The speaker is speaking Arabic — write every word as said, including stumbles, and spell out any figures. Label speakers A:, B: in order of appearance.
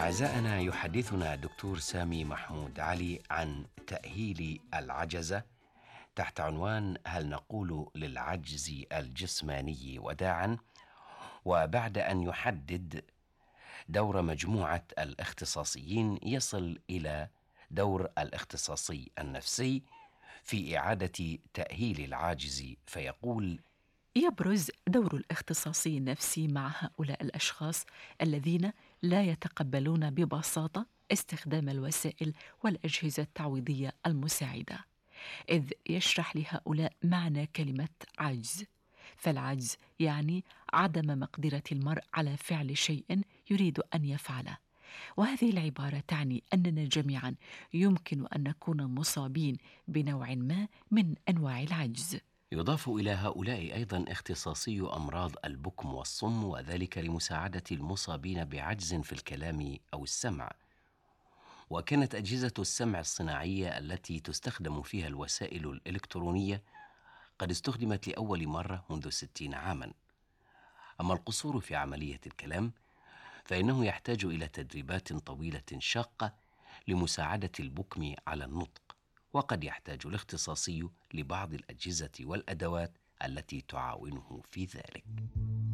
A: أعزائنا، يحدثنا دكتور سامي محمود علي عن تأهيل العجزة تحت عنوان هل نقول للعجز الجسماني وداعا؟ وبعد أن يحدد دور مجموعة الاختصاصيين يصل إلى دور الاختصاصي النفسي في إعادة تأهيل العاجز، فيقول:
B: يبرز دور الاختصاصي النفسي مع هؤلاء الأشخاص الذين لا يتقبلون ببساطة استخدام الوسائل والأجهزة التعويضية المساعدة، إذ يشرح لهؤلاء معنى كلمة عجز. فالعجز يعني عدم مقدرة المرء على فعل شيء يريد أن يفعله، وهذه العبارة تعني أننا جميعا يمكن أن نكون مصابين بنوع ما من أنواع العجز.
A: يضاف إلى هؤلاء أيضا اختصاصي أمراض البكم والصم، وذلك لمساعدة المصابين بعجز في الكلام أو السمع. وكانت أجهزة السمع الصناعية التي تستخدم فيها الوسائل الإلكترونية قد استخدمت لأول مرة منذ ستين عاما. أما القصور في عملية الكلام فإنه يحتاج إلى تدريبات طويلة شاقة لمساعدة البكم على النطق، وقد يحتاج الاختصاصي لبعض الأجهزة والأدوات التي تعاونه في ذلك.